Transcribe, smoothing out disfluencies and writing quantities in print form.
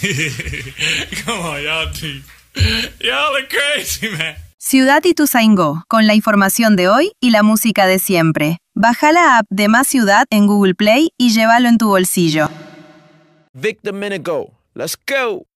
Come on, y'all are crazy, man. Ciudad Ituzaingó, con la información de hoy y la música de siempre. Baja la app de Más Ciudad en Google Play y llévalo en tu bolsillo. Victor Minigo, let's go.